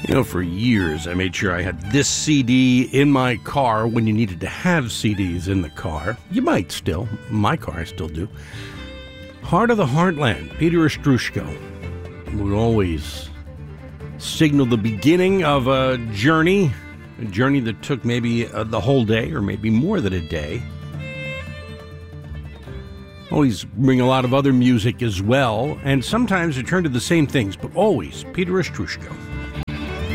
For years I made sure I had this CD in my car when you needed to have CDs in the car. You might still. My car, I still do. Heart of the Heartland, Peter Ostroushko, would always signal the beginning of a journey that took maybe the whole day or maybe more than a day. Always bring a lot of other music as well, and sometimes return to the same things, but always Peter Ostroushko.